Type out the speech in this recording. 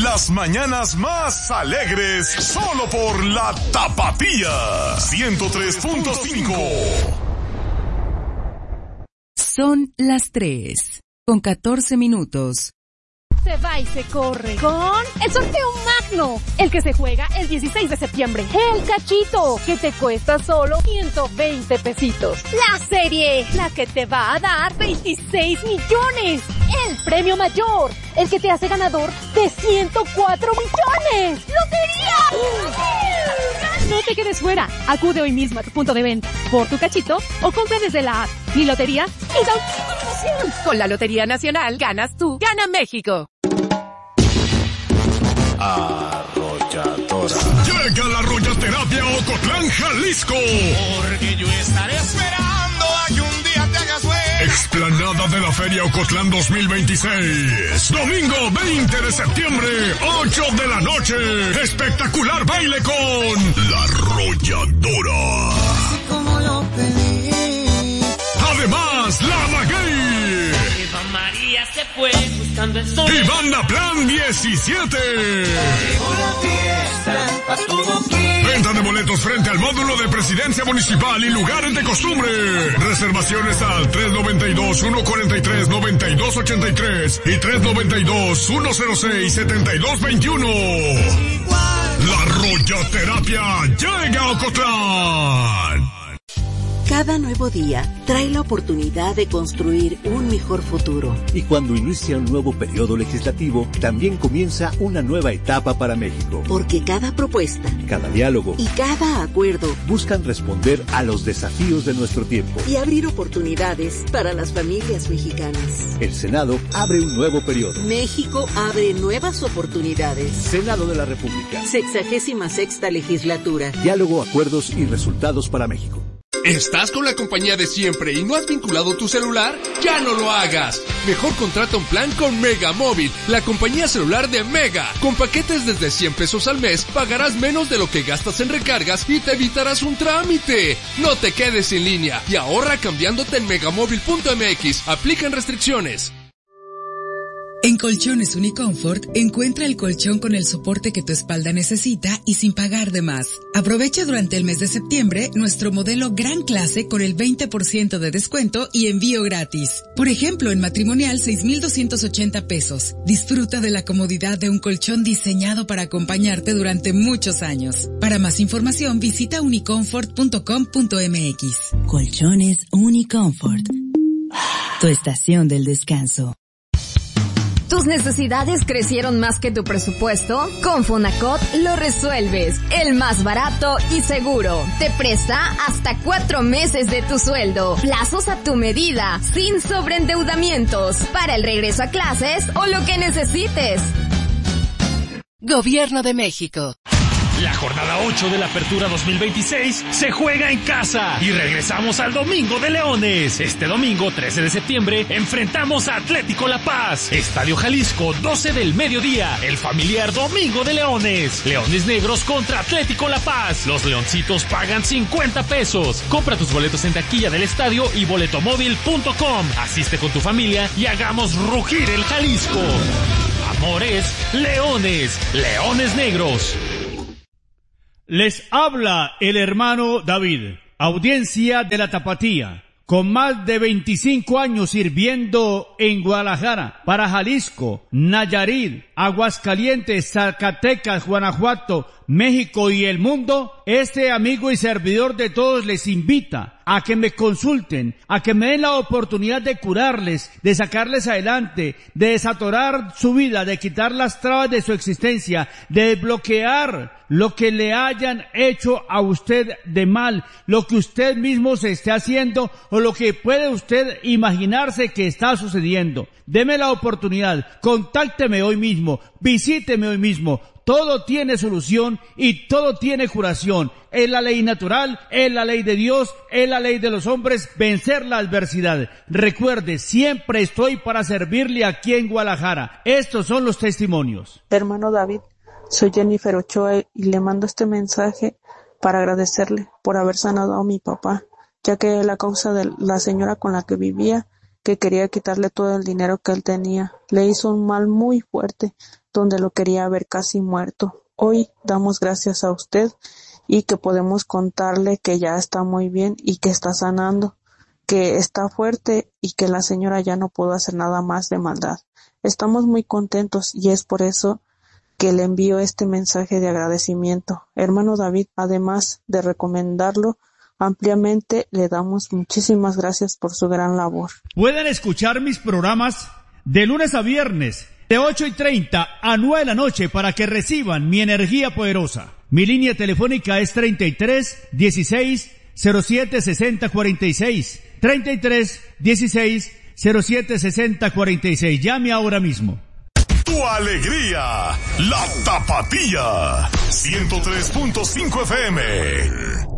Las mañanas más alegres solo por la Tapatía 103.5. Son las 3:14. Se va y se corre con el sorteo magno, el que se juega el 16 de septiembre. El cachito, que te cuesta solo 120 pesitos. La serie, la que te va a dar 26 millones. El premio mayor, el que te hace ganador de 104 millones. ¡Lotería! No te quedes fuera. Acude hoy mismo a tu punto de venta por tu cachito o compra desde la app Mi Lotería y da un chico de emoción. Con la Lotería Nacional ganas tú, gana México. Arrolladora. Llega la Arrollaterapia a Ocotlán, Jalisco. Porque yo estaré esperando a que un día te hagas güey. Explanada de la Feria Ocotlán 2026. Domingo 20 de septiembre, 8 de la noche. Espectacular baile con La Arrolladora. Así como lo pedí. Además, La Maguey. Eva María se fue buscando el sol. Y Banda Plan 17. Llegó la fiesta pa' tu boquilla. Venta de boletos frente al módulo de Presidencia Municipal y lugares de costumbre. Reservaciones al 392-143-9283 y 392-106-7221. La Arrollaterapia llega a Ocotlán. Cada nuevo día trae la oportunidad de construir un mejor futuro. Y cuando inicia un nuevo periodo legislativo, también comienza una nueva etapa para México. Porque cada propuesta, cada diálogo y cada acuerdo buscan responder a los desafíos de nuestro tiempo y abrir oportunidades para las familias mexicanas. El Senado abre un nuevo periodo. México abre nuevas oportunidades. Senado de la República. 66ª legislatura. Diálogo, acuerdos y resultados para México. ¿Estás con la compañía de siempre y no has vinculado tu celular? ¡Ya no lo hagas! Mejor contrata un plan con Mega Móvil, la compañía celular de Mega. Con paquetes desde 100 pesos al mes, pagarás menos de lo que gastas en recargas y te evitarás un trámite. No te quedes en línea y ahorra cambiándote en megamóvil.mx. Aplican restricciones. En Colchones Unicomfort, encuentra el colchón con el soporte que tu espalda necesita y sin pagar de más. Aprovecha durante el mes de septiembre nuestro modelo Gran Clase con el 20% de descuento y envío gratis. Por ejemplo, en matrimonial 6,280 pesos. Disfruta de la comodidad de un colchón diseñado para acompañarte durante muchos años. Para más información, visita unicomfort.com.mx. Colchones Unicomfort. Tu estación del descanso. ¿Tus necesidades crecieron más que tu presupuesto? Con Fonacot lo resuelves. El más barato y seguro. Te presta hasta 4 meses de tu sueldo. Plazos a tu medida, sin sobreendeudamientos. Para el regreso a clases o lo que necesites. Gobierno de México. La jornada 8 de la Apertura 2026 se juega en casa y regresamos al Domingo de Leones. Este domingo 13 de septiembre enfrentamos a Atlético La Paz. Estadio Jalisco, 12 del mediodía. El familiar Domingo de Leones. Leones Negros contra Atlético La Paz. Los leoncitos pagan 50 pesos. Compra tus boletos en taquilla del estadio y boletomóvil.com. Asiste con tu familia y hagamos rugir el Jalisco. Amores, Leones, Leones Negros. Les habla el hermano David, audiencia de la Tapatía, con más de 25 años sirviendo en Guadalajara, para Jalisco, Nayarit, Aguascalientes, Zacatecas, Guanajuato, México y el mundo. Este amigo y servidor de todos les invita a que me consulten, a que me den la oportunidad de curarles, de sacarles adelante, de desatorar su vida, de quitar las trabas de su existencia, de desbloquear lo que le hayan hecho a usted de mal, lo que usted mismo se esté haciendo o lo que puede usted imaginarse que está sucediendo. Deme la oportunidad, contácteme hoy mismo, visíteme hoy mismo. Todo tiene solución y todo tiene curación. Es la ley natural, es la ley de Dios, es la ley de los hombres, vencer la adversidad. Recuerde, siempre estoy para servirle aquí en Guadalajara. Estos son los testimonios. Hermano David, soy Jennifer Ochoa y le mando este mensaje para agradecerle por haber sanado a mi papá, ya que la causa de la señora con la que vivía que quería quitarle todo el dinero que él tenía. Le hizo un mal muy fuerte, donde lo quería ver casi muerto. Hoy damos gracias a usted y que podemos contarle que ya está muy bien y que está sanando, que está fuerte y que la señora ya no pudo hacer nada más de maldad. Estamos muy contentos y es por eso que le envío este mensaje de agradecimiento. Hermano David, además de recomendarlo ampliamente, le damos muchísimas gracias por su gran labor. Pueden escuchar mis programas de lunes a viernes, de 8:30 a 9 de la noche para que reciban mi energía poderosa. Mi línea telefónica es 33 16 07 60 46. 33 16 07 60 46. Llame ahora mismo. Tu alegría, la Tapatía, 103.5 FM.